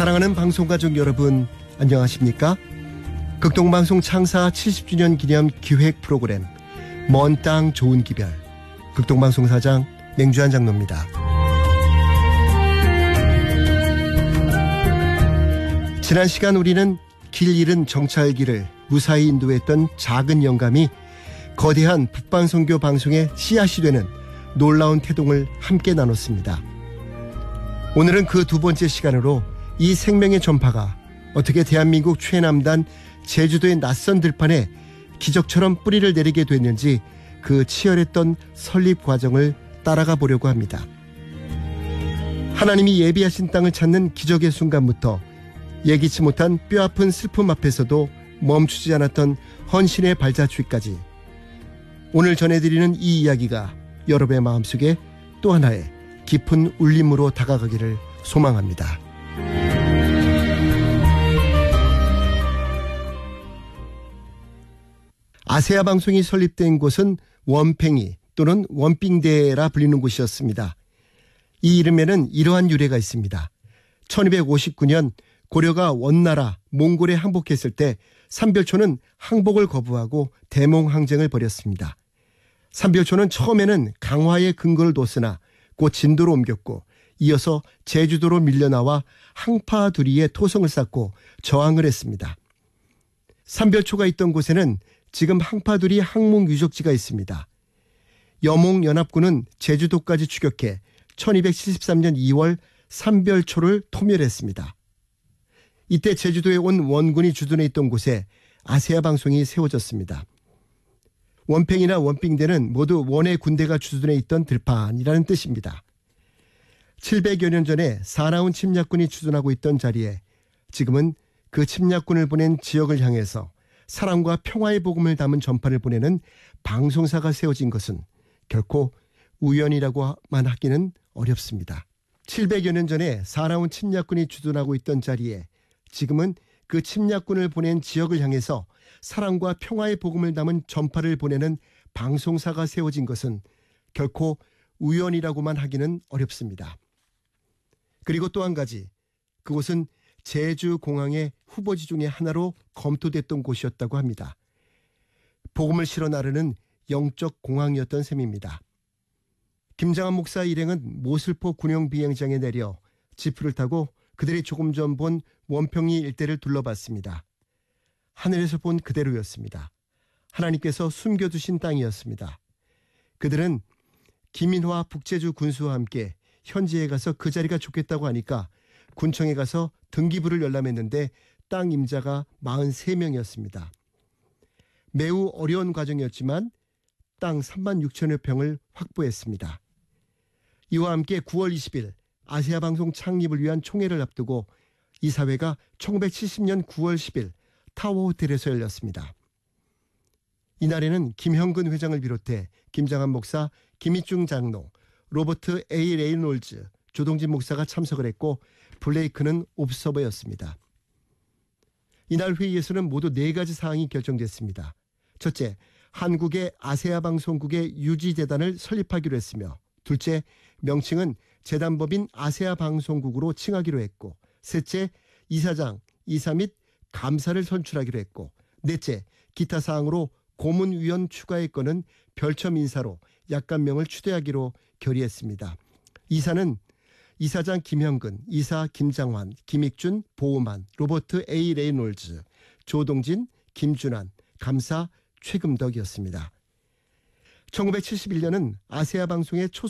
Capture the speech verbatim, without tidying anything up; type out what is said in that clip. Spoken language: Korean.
사랑하는 방송가족 여러분, 안녕하십니까? 극동방송 창사 칠십 주년 기념 기획 프로그램 먼 땅 좋은 기별, 극동방송 사장 맹주한 장로입니다. 지난 시간 우리는 길 잃은 정찰기를 무사히 인도했던 작은 영감이 거대한 북방선교 방송의 씨앗이 되는 놀라운 태동을 함께 나눴습니다. 오늘은 그 두 번째 시간으로 이 생명의 전파가 어떻게 대한민국 최남단 제주도의 낯선 들판에 기적처럼 뿌리를 내리게 됐는지 그 치열했던 설립 과정을 따라가 보려고 합니다. 하나님이 예비하신 땅을 찾는 기적의 순간부터 예기치 못한 뼈아픈 슬픔 앞에서도 멈추지 않았던 헌신의 발자취까지, 오늘 전해드리는 이 이야기가 여러분의 마음속에 또 하나의 깊은 울림으로 다가가기를 소망합니다. 아세아 방송이 설립된 곳은 원팽이 또는 원빙대라 불리는 곳이었습니다. 이 이름에는 이러한 유래가 있습니다. 천이백오십구 년 고려가 원나라 몽골에 항복했을 때 삼별초는 항복을 거부하고 대몽항쟁을 벌였습니다. 삼별초는 처음에는 강화에 근거를 뒀으나 곧 진도로 옮겼고 이어서 제주도로 밀려나와 항파두리에 토성을 쌓고 저항을 했습니다. 삼별초가 있던 곳에는 지금 항파두리 항목유적지가 있습니다. 여몽연합군은 제주도까지 추격해 천이백칠십삼 년 이월 삼별초를 토멸했습니다. 이때 제주도에 온 원군이 주둔해 있던 곳에 아세아 방송이 세워졌습니다. 원팽이나 원빙대는 모두 원의 군대가 주둔해 있던 들판이라는 뜻입니다. 칠백여 년 전에 사나운 침략군이 주둔하고 있던 자리에 지금은 그 침략군을 보낸 지역을 향해서 사랑과 평화의 복음을 담은 전파를 보내는 방송사가 세워진 것은 결코 우연이라고만 하기는 어렵습니다. 칠백여 년 전에 사나운 침략군이 주둔하고 있던 자리에 지금은 그 침략군을 보낸 지역을 향해서 사랑과 평화의 복음을 담은 전파를 보내는 방송사가 세워진 것은 결코 우연이라고만 하기는 어렵습니다. 그리고 또 한 가지, 그곳은 제주공항의 후보지 중에 하나로 검토됐던 곳이었다고 합니다. 복음을 실어 나르는 영적 공항이었던 셈입니다. 김장한 목사 일행은 모슬포 군용 비행장에 내려 지프를 타고 그들이 조금 전 본 원평리 일대를 둘러봤습니다. 하늘에서 본 그대로였습니다. 하나님께서 숨겨두신 땅이었습니다. 그들은 김인화 북제주 군수와 함께 현지에 가서 그 자리가 좋겠다고 하니까 군청에 가서 등기부를 열람했는데 땅 임자가 사십삼 명이었습니다. 매우 어려운 과정이었지만 땅 삼만 육천여 평을 확보했습니다. 이와 함께 구월 이십일 아세아 방송 창립을 위한 총회를 앞두고 이사회가 천구백칠십 년 구월 십일 타워호텔에서 열렸습니다. 이날에는 김형근 회장을 비롯해 김장한 목사, 김희중 장로, 로버트 A. 레이놀즈, 조동진 목사가 참석을 했고 블레이크는 옵서버였습니다. 이날 회의에서는 모두 네 가지 사항이 결정됐습니다. 첫째, 한국의 아세아 방송국의 유지재단을 설립하기로 했으며, 둘째, 명칭은 재단법인 아세아 방송국으로 칭하기로 했고, 셋째, 이사장, 이사 및 감사를 선출하기로 했고, 넷째, 기타 사항으로 고문위원 추가의 건은 별첨 인사로 약간명을 추대하기로 결의했습니다. 이사는 이사장 김형근, 이사 김장환, 김익준, 보호만, 로버트 A. 레이놀즈, 조동진, 김준환, 감사 최금덕이었습니다. 천구백칠십일 년은 아세아 방송의 초